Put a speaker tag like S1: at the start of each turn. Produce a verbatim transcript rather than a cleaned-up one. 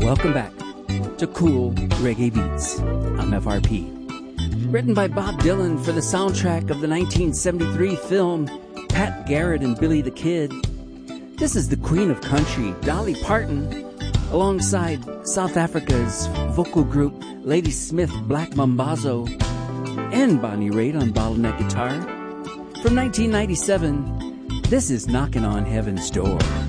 S1: Welcome back to Cool Reggae Beats. I'm F R P. Written by Bob Dylan for the soundtrack of the nineteen seventy-three film Pat Garrett and Billy the Kid. This is the Queen of Country, Dolly Parton, alongside South Africa's vocal group Lady Smith Black Mambazo and Bonnie Raitt on bottleneck guitar. From nineteen ninety-seven, this is Knocking on Heaven's Door.